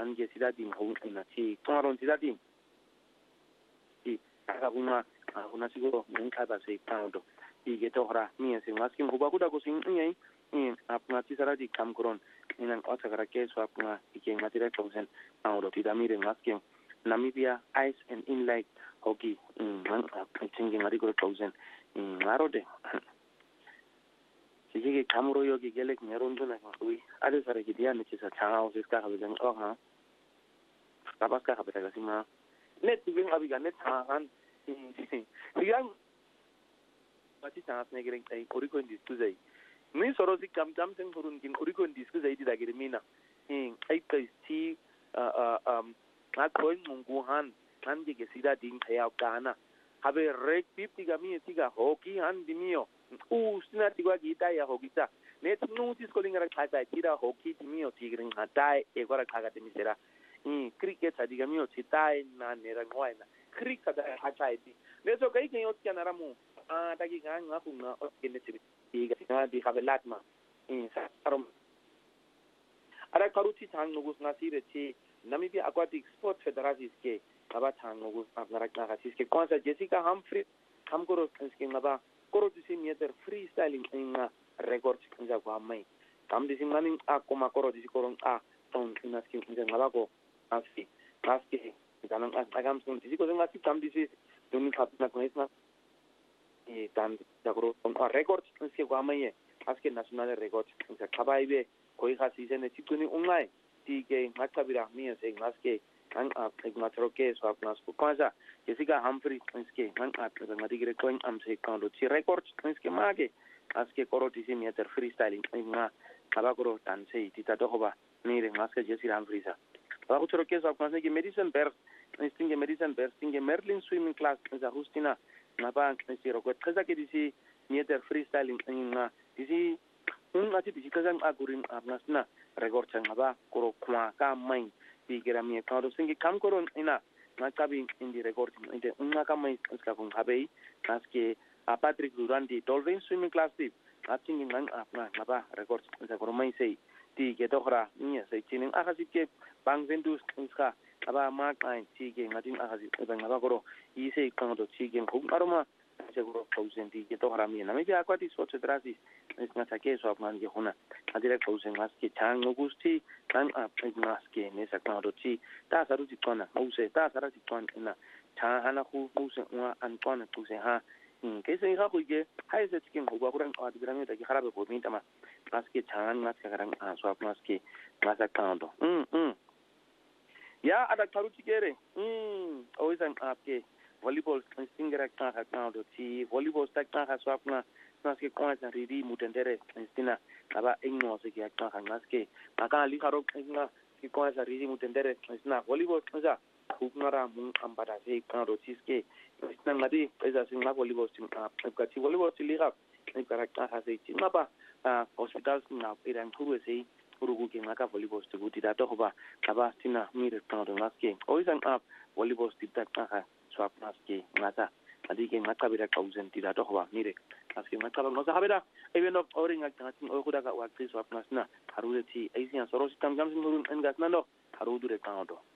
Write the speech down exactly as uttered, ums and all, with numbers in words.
anje sida dim ho ina chi toron sida dim ti aka kuna kuna siguro nka ba sei paundo ti ge to hora mi se maskin ho ba kuda ko sing ngai in apna ti sara di kam kron inan ota kara ke so apna ike ngatira thousand paundo ti da mire maskin Namibia Ice and Inline Hockey man tingin ngari ko thousand ngarode sige kamuro yogi gelek ngerondo na kui ade sare ki dia ne chisa changa o siska ka bejang o ha kabas ka kabeta gasima net tiving abiga net han yang pati chance ne gereng tai oriko disku zai mi soro si kam kam sen kurun kin oriko disku zai di dagir mina in ai kai si um na koin mungu han han ge sida ding thaya kana habe rek pip tiga mi tiga hoki han dimio u sina tiga gita ya hokita net nu tis calling ra khaga tira hoki dimio tigring hatai e gora khaga timi sera i cricket adiga mio chitai na nera ngoina cricket da hachai di ne so kai ke yot kana ramu a tagi nga nga kunga o kene tibi tiga nga di habe latma i sa arom ara karuti thang nugus na sire chi Namibia Aquatic Sports Federation के अब थांग लोगों अपना रखना है इसके कौन सा Jessica हमफ्री हमको इसके नबा करो जिसे मियातर फ्री स्टाइलिंग इंगा रिकॉर्ड इंजा को हम में हम जिसे मानिंग आ को मा करो जिसे करो आ तो इन इसके इंजा नबा को आस्की आस्की जानन आगाम सुन जिसे को इंगा हम जिसे तुम खाना को इसना ये तान जागरो और रिकॉर्ड इसके को हम में आस्के नेशनल रिकॉर्ड इंजा खबाई बे कोई खास सीजन ने चितुनी उंगाई tige ngakabira mia se ngaske ang up ngatro ke so apnas ko kwanza Jessica Humphrey nske ang up ngadigre coin am se kando chi record nske mage aske koroti si meter freestyling nga kabakoro tan se tita doba nire ngaske Jessica Humphrey sa ba utro ke so apnas ke medicine bear nske medicine bear nske Merlin swimming class za Justina na ba nske rogot kaza ke disi meter freestyling nga disi un ati disi kaza agurin apnas na record changa ba koro kwa ka mai bigira mi ka do singi kam koro ina na kabi indi record inde unna ka mai ska kun habe aske a Patrick Durandi Dolphin swimming class tip atingi nang apna na ba record sa koro mai sei ti ke dohra ni sei chinin aka sikke bang vendus ska aba ma kai ti ke ngatin aka sikke bang ba koro i sei kan do ti ke kum aroma seguro thousand ti ke dohra mi na me ja Aquatic Sports Federation es na sake so apna ge hona adira thousand aske chang augusti kan apna aske ne sakna do ti ta saru ti kona ause ta sara ti kona na cha hana khu ause wa an kona tu se ha ke se ha khu ge hai se tikin ho ba kuran adira mi ta ki kharabe ko mi tama aske chang na ska karan so apna aske na sakna do mm mm ya ada taru ti kere mm always an apke volleyball singera ka ha do ti volleyball sta ka ha so apna naske kwanza riri mutendere stina aba ingno se ki akta hangaske aka ali kharo inga ki kwanza riri mutendere stina volleyball kwanza khupnara mun ambara se karo chiske stina ngadi eza singa volleyball stin ka ti volleyball liga ni karakta ha se chi mapa hospitals na irang khuru se urugu ke ngaka volleyball stu ti da to ba aba stina mire karo ngaske oisan up volleyball stu ta ha swap naske ngata adi ke ngaka bira thousand ti da to ba mire aski ngaka no sa habeda even of oring ak tatin o kuda ka wa kris swap nasna harule ti aisian soros kam jam sin hurun engas nando harudu re kando